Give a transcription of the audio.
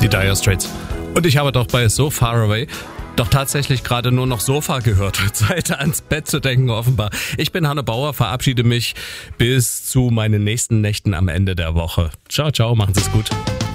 die Dire Straits. Und ich habe doch bei So Far Away doch tatsächlich gerade nur noch Sofa gehört. Zeit ans Bett zu denken offenbar. Ich bin Hanne Bauer, verabschiede mich bis zu meinen nächsten Nächten am Ende der Woche. Ciao, ciao, machen Sie es gut.